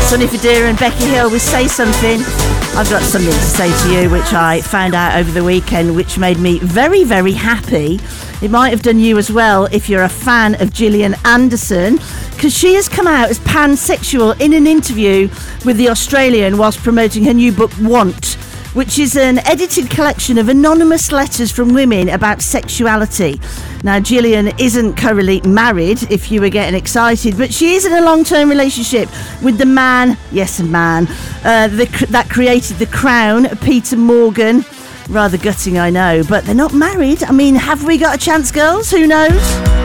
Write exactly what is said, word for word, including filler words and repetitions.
Sonny Fodera and Becky Hill with Say Something. I've got something to say to you which I found out over the weekend, which made me very, very happy. It might have done you as well if you're a fan of Gillian Anderson, because she has come out as pansexual in an interview with The Australian whilst promoting her new book Want, which is an edited collection of anonymous letters from women about sexuality. Now, Gillian isn't currently married, if you were getting excited, but she is in a long-term relationship with the man, yes, a man, uh, the, that created The Crown, Peter Morgan. Rather gutting, I know, but they're not married. I mean, have we got a chance, girls? Who knows?